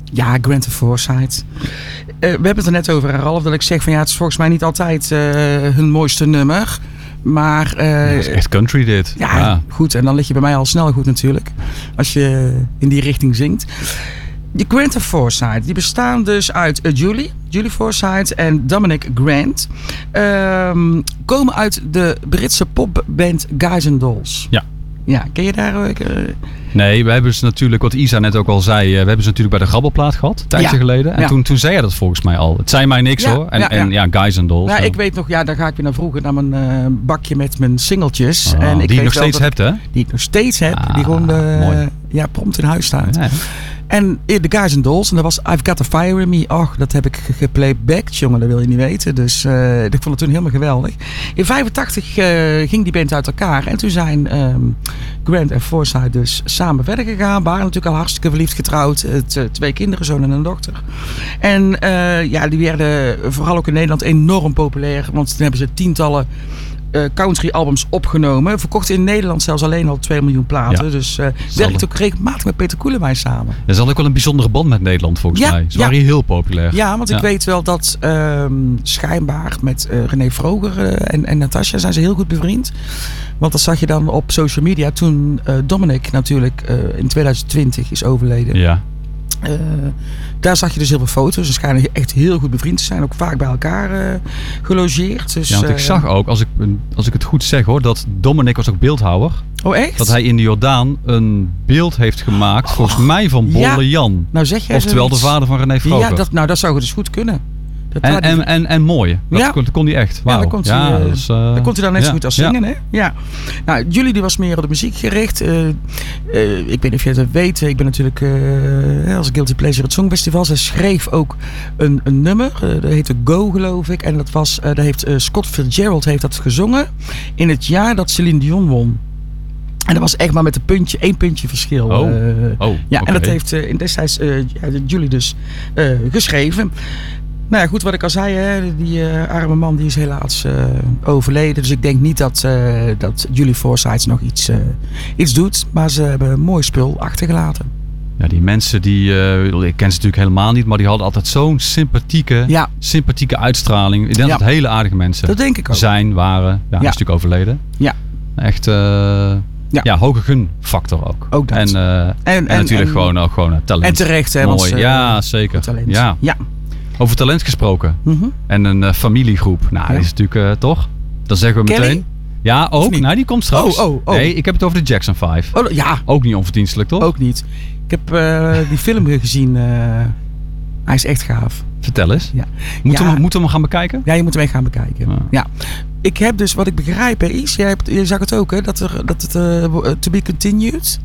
Ja, Grant en Forsyth. We hebben het er net over, Ralf, dat ik zeg van het is volgens mij niet altijd hun mooiste nummer. Maar... dat is echt country dit. Ja, goed. En dan lig je bij mij al snel goed natuurlijk. Als je in die richting zingt. De Grant en Forsyth, die bestaan dus uit Julie Forsyth en Dominic Grant. Komen uit de Britse popband Guys and Dolls. Ja. Ja, ken je daar ook? Nee, we hebben ze natuurlijk, wat Isa net ook al zei, we hebben ze natuurlijk bij de Grabbelplaat gehad, een tijdje geleden. En toen zei je dat volgens mij al. Het zei mij niks hoor. En Guys and Dolls. Ja, ik weet nog, daar ga ik weer naar vroeger, naar mijn bakje met mijn singeltjes. Oh, en ik die je nog steeds hebt, hè? Die ik nog steeds heb. Die gewoon prompt in huis staat. Ja. En de Guys and Dolls, en dat was I've Got a Fire in Me. Och, dat heb ik geplaybacked, jongen, dat wil je niet weten. Dus ik vond het toen helemaal geweldig. In 85 ging die band uit elkaar. En toen zijn Grant en Forsyth dus samen verder gegaan. Waren natuurlijk al hartstikke verliefd getrouwd. 2 kinderen, zoon en een dochter. En die werden vooral ook in Nederland enorm populair. Want toen hebben ze tientallen country albums opgenomen. Verkocht in Nederland zelfs alleen al 2 miljoen platen. Ja. Dus werkt ook regelmatig met Peter Koelewijn samen. Er zat ook wel een bijzondere band met Nederland volgens mij. Ze waren hier heel populair. Ja, want ik weet wel dat schijnbaar met René Vroger en Natasja zijn ze heel goed bevriend. Want dat zag je dan op social media toen Dominic natuurlijk in 2020 is overleden. Ja. Daar zag je dus heel veel foto's. Ze schijnen echt heel goed bevriend te zijn. Ook vaak bij elkaar gelogeerd. Dus, ja, want ik zag ook, als ik het goed zeg hoor, dat Dominic was ook beeldhouwer. Oh echt? Dat hij in de Jordaan een beeld heeft gemaakt, volgens mij van Bolle Jan. Nou zeg jij oftewel de vader van René Vroger. Ja, dat zou dus goed kunnen. En mooi. Dat kon hij echt. Wow. Ja, dan komt hij dan net zo goed als zingen. Hè? Ja. Nou, Julie die was meer op de muziek gericht. Ik weet niet of je het weet. Ik ben natuurlijk als Guilty Pleasure het Songfestival. Zij schreef ook een nummer. Dat heette Go, geloof ik. En dat heeft Scott Fitzgerald heeft dat gezongen in het jaar dat Celine Dion won. En dat was echt maar met één puntje verschil. En dat heeft destijds Julie dus geschreven. Nou ja, goed, wat ik al zei, hè, die arme man die is helaas overleden. Dus ik denk niet dat Julie Forsyth nog iets doet. Maar ze hebben een mooi spul achtergelaten. Ja, die mensen ik ken ze natuurlijk helemaal niet, maar die hadden altijd zo'n sympathieke uitstraling. Ik denk dat het hele aardige mensen dat denk ik ook. waren. Ja, is natuurlijk overleden. Ja. Echt, hoge gunfactor ook. Ook dat. En natuurlijk gewoon talent. En terecht, hè. Mooi. Ja, zeker. Talent. Ja. Over talent gesproken. Mm-hmm. En een familiegroep. Nou, die is natuurlijk toch? Dan zeggen we Kelly? meteen. Ja, ook. Nou, die komt straks. Nee, ik heb het over de Jackson 5. Oh, ja. Ook niet onverdienstelijk, toch? Ook niet. Ik heb die film gezien. Hij is echt gaaf. Vertel eens. Ja. Moeten we hem gaan bekijken? Ja, je moet hem echt gaan bekijken. Ja. Ik heb dus, wat ik begrijp, is, je zag het ook, hè, dat het to be continued.